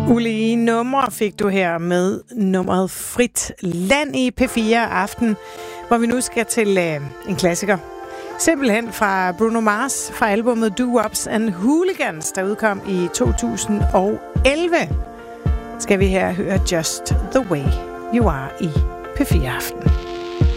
Ulige numre fik du her med nummeret Frit Land i P4 Aften, hvor vi nu skal til en klassiker. Simpelthen fra Bruno Mars fra albumet Doo-Wops and Hooligans, der udkom i 2011. Skal vi her høre Just the Way You Are i P4 Aften.